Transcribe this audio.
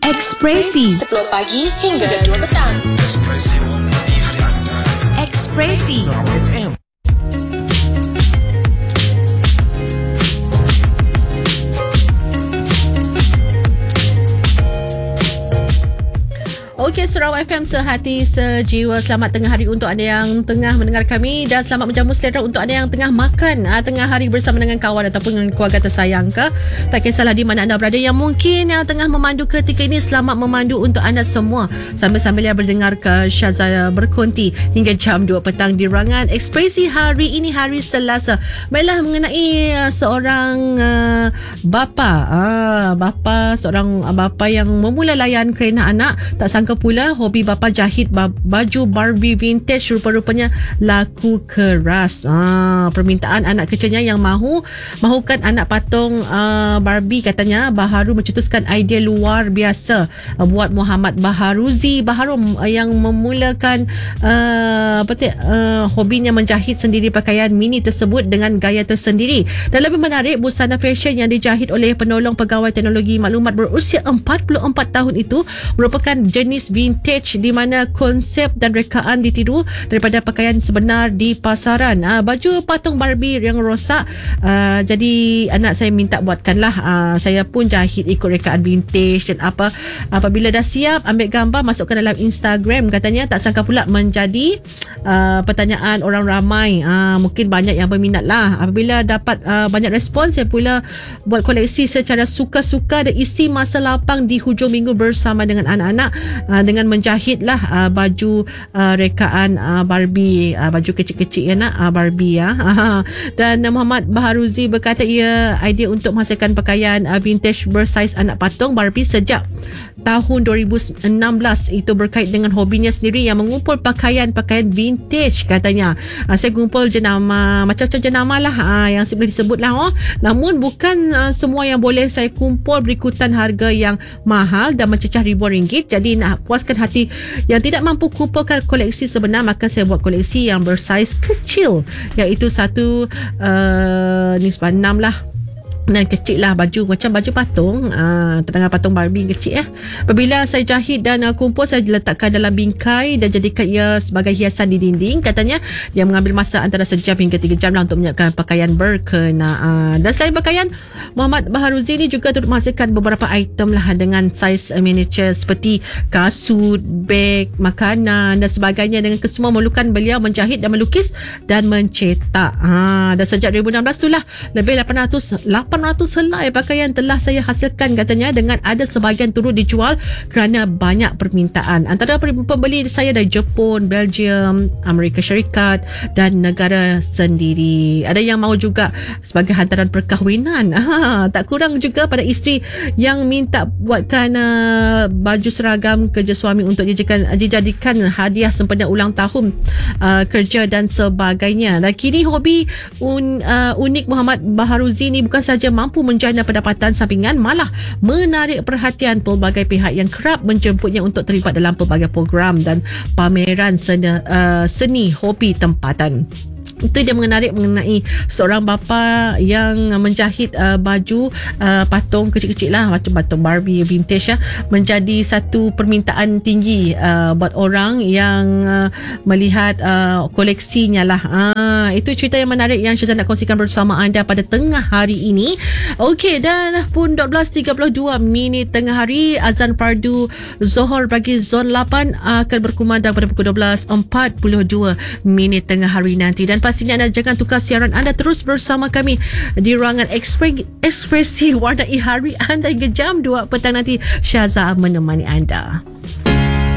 Ekspresi 10 pagi hingga 2 petang. Ekspresi warna-warni hari anda. Ekspresi FM. Okey, Sarawak FM sehati sejiwa. Selamat tengah hari untuk anda yang tengah mendengar kami, dan selamat menjamu selera untuk anda yang tengah makan tengah hari bersama dengan kawan ataupun dengan keluarga tersayang ke. Tak kisahlah di mana anda berada, yang mungkin yang tengah memandu ketika ini, selamat memandu untuk anda semua sambil-sambil yang berdengar ke Syazaya berkonti hingga jam 2 petang di ruangan Ekspresi hari ini, hari Selasa. Baiklah, mengenai seorang seorang bapa yang memula layan kerana anak. Tak sangka pula hobi bapa jahit baju Barbie vintage rupa-rupanya laku keras. Permintaan anak kecilnya yang mahukan anak patung Barbie, katanya baharu mencetuskan idea luar biasa buat Muhammad Baharuzi yang memulakan hobinya menjahit sendiri pakaian mini tersebut dengan gaya tersendiri. Dan lebih menarik, busana fashion yang dijahit oleh penolong pegawai teknologi maklumat berusia 44 tahun itu merupakan jenis vintage, di mana konsep dan rekaan ditiru daripada pakaian sebenar di pasaran. Baju patung Barbie yang rosak, jadi anak saya minta buatkanlah. Saya pun jahit ikut rekaan vintage, dan apabila dah siap, ambil gambar, masukkan dalam Instagram, katanya. Tak sangka pula menjadi pertanyaan orang ramai. Mungkin banyak yang berminat lah. Apabila dapat banyak respons, saya pula buat koleksi secara suka-suka dan isi masa lapang di hujung minggu bersama dengan anak-anak, dengan menjahitlah baju rekaan Barbie, baju kecil-kecil Barbie Dan Muhammad Baharuzi berkata ia idea untuk menghasilkan pakaian vintage bersaiz anak patung Barbie sejak tahun 2016. Itu berkait dengan hobinya sendiri yang mengumpul pakaian vintage, katanya. Saya kumpul jenama, macam-macam jenama lah yang boleh disebut lah. Namun bukan semua yang boleh saya kumpul berikutan harga yang mahal dan mencecah ribuan ringgit. Jadi nak puaskan hati yang tidak mampu kumpulkan koleksi sebenar, maka saya buat koleksi yang bersaiz kecil, iaitu satu nisbah 6 lah. Dan kecil lah, baju macam baju patung, terdengar patung Barbie kecil. Apabila saya jahit dan kumpul, saya letakkan dalam bingkai dan jadikan ia sebagai hiasan di dinding, katanya. Dia mengambil masa antara sejam hingga 3 jam lah untuk menyiapkan pakaian berkenaan. Dan selain pakaian, Muhammad Baharuzi ni juga turut menghasilkan beberapa item lah dengan saiz miniature seperti kasut, beg, makanan dan sebagainya. Dengan kesemua memerlukan beliau menjahit dan melukis dan mencetak. Dan sejak 2016 tu lah, lebih 800 helai pakaian telah saya hasilkan, katanya, dengan ada sebahagian turut dijual kerana banyak permintaan. Antara pembeli saya dari Jepun, Belgium, Amerika Syarikat dan negara sendiri. Ada yang mahu juga sebagai hantaran perkahwinan. Tak kurang juga pada isteri yang minta buatkan baju seragam kerja suami untuk dijadikan hadiah sempena ulang tahun kerja dan sebagainya. Dan kini hobi unik Muhammad Baharuzi ni bukan saja mampu menjana pendapatan sampingan, malah menarik perhatian pelbagai pihak yang kerap menjemputnya untuk terlibat dalam pelbagai program dan pameran seni hobi tempatan. Itu dia mengenai seorang bapa yang menjahit baju patung kecil-kecil lah, macam patung Barbie vintage menjadi satu permintaan tinggi buat orang yang melihat koleksinya lah. Itu cerita yang menarik yang Syazan nak kongsikan bersama anda pada tengah hari ini. Okey, dan pun 12.32 minit tengah hari, azan fardu Zohor bagi zon 8 akan berkumandang pada pukul 12.42 minit tengah hari nanti. Dan pastinya anda jangan tukar siaran anda, terus bersama kami di ruangan Ekspresi warnai hari anda hingga jam 2 petang nanti. Syaza menemani anda.